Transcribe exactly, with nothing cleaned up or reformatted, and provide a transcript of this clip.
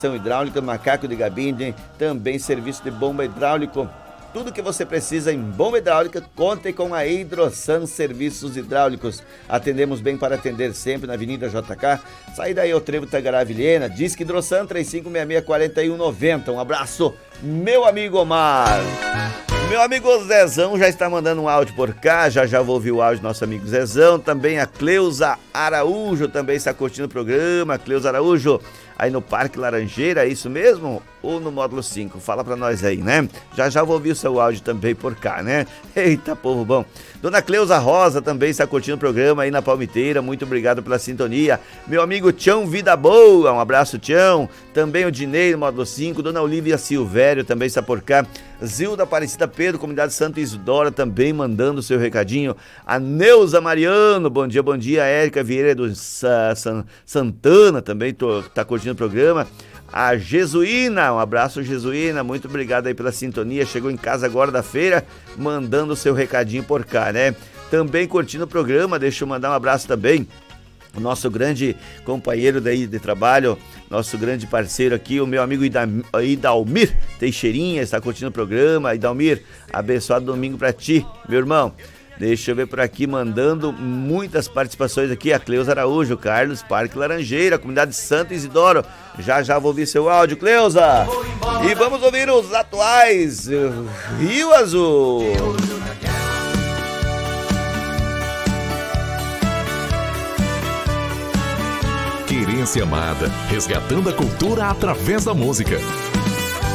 hidráulica, Macaco de Gabinde, também serviço de bomba hidráulico. Tudo que você precisa em bomba hidráulica, conte com a Hidrosan Serviços Hidráulicos. Atendemos bem para atender sempre na Avenida J K, saída aí ao Trevo Tangará Vilhena. Disque Hidrosan três cinco seis seis, quatro um nove zero. Um abraço, meu amigo Omar. Meu amigo Zezão já está mandando um áudio por cá, já já vou ouvir o áudio do nosso amigo Zezão. Também a Cleusa Araújo também está curtindo o programa. Cleusa Araújo, aí no Parque Laranjeira, é isso mesmo? Ou no módulo cinco? Fala pra nós aí, né? Já já vou ouvir o seu áudio também por cá, né? Eita, povo bom. Dona Cleusa Rosa também está curtindo o programa aí na Palmiteira, muito obrigado pela sintonia. Meu amigo Tião Vida Boa, um abraço, Tião. Também o Dinei no módulo cinco, Dona Olívia Silvério também está por cá. Zilda Aparecida Pedro, Comunidade Santo Isidora, também mandando o seu recadinho. A Neuza Mariano, bom dia, bom dia. A Érica Vieira do Sa- San- Santana também tô, tá curtindo o programa. A Jesuína, um abraço, Jesuína, muito obrigado aí pela sintonia. Chegou em casa agora da feira, mandando o seu recadinho por cá, né? Também curtindo o programa, deixa eu mandar um abraço também. O nosso grande companheiro daí de trabalho, nosso grande parceiro aqui, o meu amigo Idalmir Teixeirinha, está curtindo o programa. Idalmir, abençoado domingo pra ti, meu irmão. Deixa eu ver por aqui, mandando muitas participações aqui, a Cleusa Araújo, Carlos, Parque Laranjeira, Comunidade Santo Isidoro. Já já vou ouvir seu áudio, Cleusa. E vamos ouvir os atuais Rio Azul. Querência amada, resgatando a cultura através da música.